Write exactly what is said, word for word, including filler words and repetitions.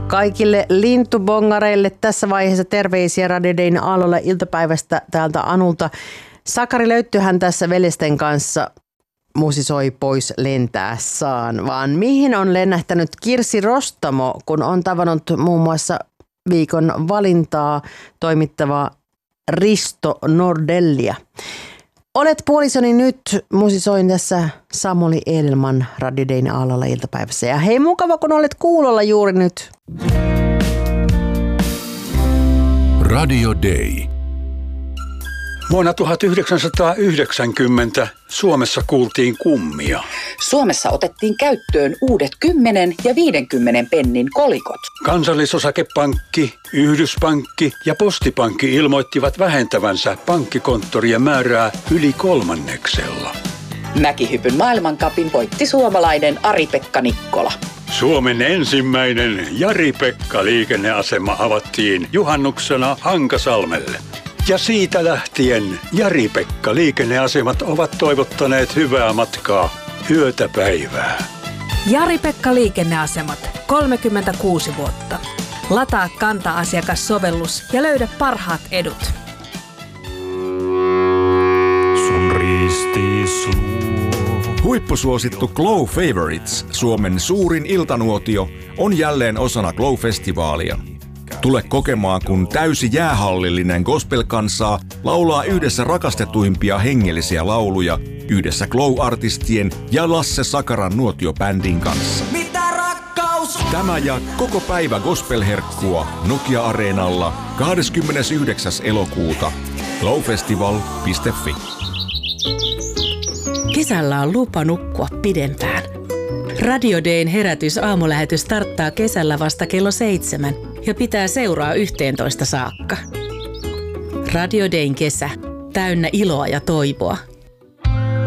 Kaikille lintubongareille tässä vaiheessa terveisiä Radio Dayn aallolle iltapäivästä täältä Anulta. Sakari Löyttyhän tässä veljesten kanssa musisoi pois lentäässään, vaan mihin on lennähtänyt Kirsi Rostamo, kun on tavannut muun muassa viikon valintaa toimittavaa Risto Nordellia. Olet puolisoni nyt, musisoin tässä Samuli Edelman Radio Dayn aallolla iltapäivässä. Ja hei, mukava kun olet kuulolla juuri nyt. Radio Day. Vuonna tuhatyhdeksänsataayhdeksänkymmentä Suomessa kuultiin kummia. Suomessa otettiin käyttöön uudet kymmenen ja viidenkymmenen pennin kolikot. Kansallisosakepankki, Yhdyspankki ja Postipankki ilmoittivat vähentävänsä pankkikonttorien määrää yli kolmanneksella. Mäkihypyn maailmancupin voitti suomalainen Ari-Pekka Nikkola. Suomen ensimmäinen Jari-Pekka-liikenneasema avattiin juhannuksena Hankasalmelle. Ja siitä lähtien Jari-Pekka-liikenneasemat ovat toivottaneet hyvää matkaa yötä päivää. Jari-Pekka-liikenneasemat, kolmekymmentäkuusi vuotta. Lataa Kanta-asiakassovellus ja löydä parhaat edut. Sun risti Huippusuosittu Glow Favorites, Suomen suurin iltanuotio, on jälleen osana Glow-festivaalia. Tule kokemaan, kun täysi jäähallillinen gospel-kansaa laulaa yhdessä rakastetuimpia hengellisiä lauluja yhdessä Glow-artistien ja Lasse Sakaran nuotiobändin kanssa. Mitä rakkaus? Tämä ja koko päivä gospel-herkkua Nokia-areenalla kahdeskymmenesyhdeksäs elokuuta. glowfestival piste fi. Kesällä on lupa nukkua pidempään. Radio Dayn herätys aamulähetys starttaa kesällä vasta kello seitsemän ja pitää seuraa yhteentoista saakka. Radio Dayn kesä, täynnä iloa ja toivoa.